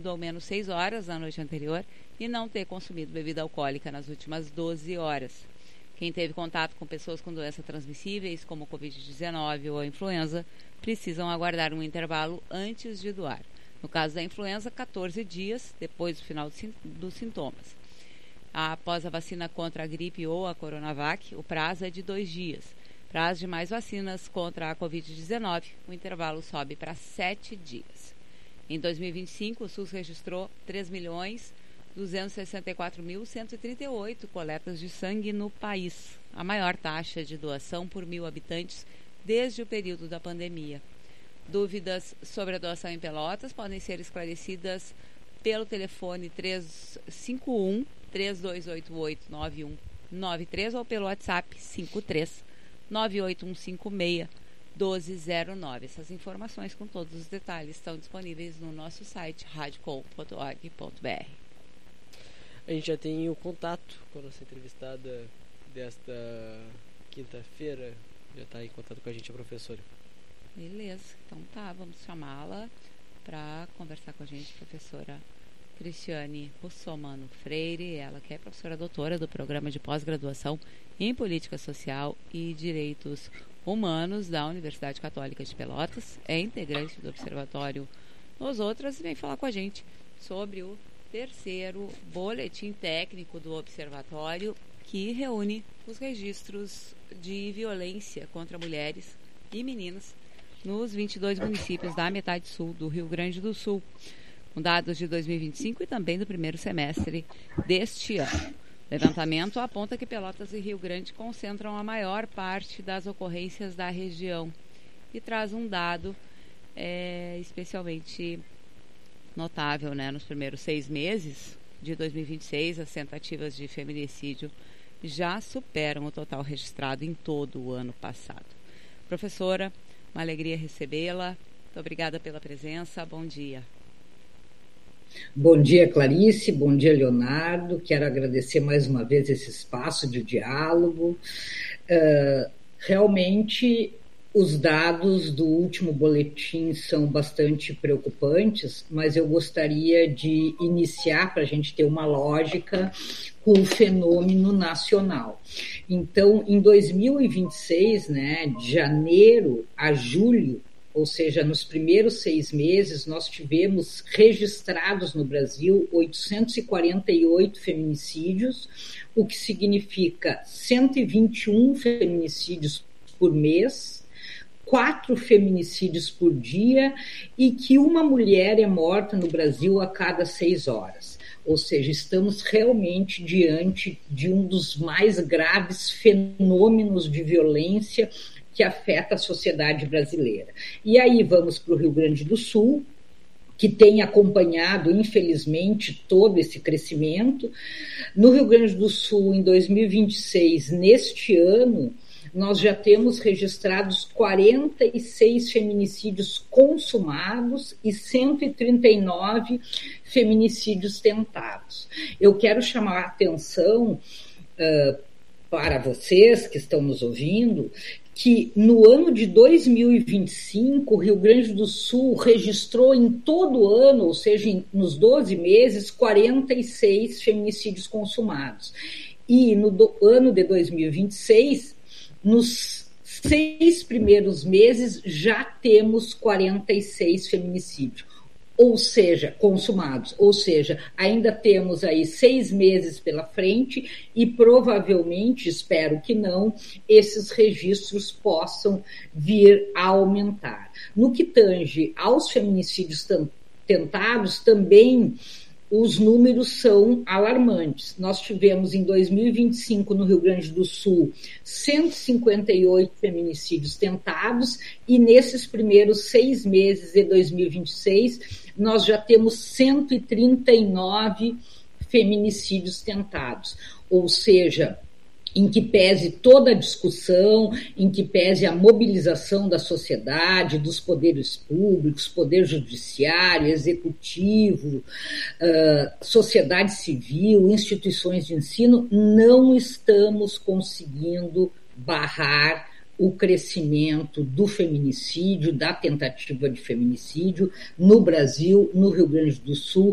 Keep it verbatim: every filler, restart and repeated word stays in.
dormido ao menos seis horas na noite anterior e não ter consumido bebida alcoólica nas últimas doze horas. Quem teve contato com pessoas com doenças transmissíveis, como covid dezenove ou a influenza, precisam aguardar um intervalo antes de doar. No caso da influenza, catorze dias depois do final dos sintomas. Após a vacina contra a gripe ou a Coronavac, o prazo é de dois dias. Para as demais vacinas contra a covid dezenove, o intervalo sobe para sete dias. Em dois mil e vinte e cinco, o SUS registrou três milhões duzentos e sessenta e quatro mil cento e trinta e oito coletas de sangue no país, a maior taxa de doação por mil habitantes desde o período da pandemia. Dúvidas sobre a doação em Pelotas podem ser esclarecidas pelo telefone três cinco um, três dois oito oito, nove um nove três ou pelo WhatsApp cinco três nove oito um cinco seis um dois zero nove. Essas informações com todos os detalhes estão disponíveis no nosso site radiocom ponto org ponto b r. A gente já tem o contato com a nossa entrevistada desta quinta-feira. Já está em contato com a gente a professora. Beleza, então tá, vamos chamá-la para conversar com a gente, professora Cristiane Russomano Freire, ela que é professora doutora do Programa de Pós-Graduação em Política Social e Direitos Humanos da Universidade Católica de Pelotas, é integrante do Observatório Nós Outras e vem falar com a gente sobre o terceiro boletim técnico do Observatório, que reúne os registros de violência contra mulheres e meninas nos vinte e dois municípios da metade sul do Rio Grande do Sul, com dados de dois mil e vinte e cinco e também do primeiro semestre deste ano. O levantamento aponta que Pelotas e Rio Grande concentram a maior parte das ocorrências da região e traz um dado é, especialmente notável, né? Nos primeiros seis meses de dois mil e vinte e seis, as tentativas de feminicídio já superam o total registrado em todo o ano passado. Professora, uma alegria recebê-la. Muito obrigada pela presença. Bom dia. Bom dia, Clarice. Bom dia, Leonardo. Quero agradecer mais uma vez esse espaço de diálogo. Uh, realmente, os dados do último boletim são bastante preocupantes, mas eu gostaria de iniciar, para a gente ter uma lógica, com o fenômeno nacional. Então, em dois mil e vinte e seis, né, de janeiro a julho, ou seja, nos primeiros seis meses, nós tivemos registrados no Brasil oitocentos e quarenta e oito feminicídios, o que significa cento e vinte e um feminicídios por mês, quatro feminicídios por dia e que uma mulher é morta no Brasil a cada seis horas. Ou seja, estamos realmente diante de um dos mais graves fenômenos de violência que afeta a sociedade brasileira. E aí vamos para o Rio Grande do Sul, que tem acompanhado, infelizmente, todo esse crescimento. No Rio Grande do Sul, em dois mil e vinte e seis, neste ano, nós já temos registrados quarenta e seis feminicídios consumados e cento e trinta e nove feminicídios tentados. Eu quero chamar a atenção uh, para vocês que estão nos ouvindo, que no ano de dois mil e vinte e cinco, o Rio Grande do Sul registrou em todo o ano, ou seja, em, nos doze meses, quarenta e seis feminicídios consumados. E no do, ano de dois mil e vinte e seis, nos seis primeiros meses, já temos quarenta e seis feminicídios, ou seja, consumados. Ou seja, ainda temos aí seis meses pela frente e provavelmente, espero que não, esses registros possam vir a aumentar. No que tange aos feminicídios tentados, também os números são alarmantes. Nós tivemos em dois mil e vinte e cinco no Rio Grande do Sul cento e cinquenta e oito feminicídios tentados e nesses primeiros seis meses de dois mil e vinte e seis nós já temos cento e trinta e nove feminicídios tentados. Ou seja, em que pese toda a discussão, em que pese a mobilização da sociedade, dos poderes públicos, poder judiciário, executivo, uh, sociedade civil, instituições de ensino, não estamos conseguindo barrar o crescimento do feminicídio, da tentativa de feminicídio no Brasil, no Rio Grande do Sul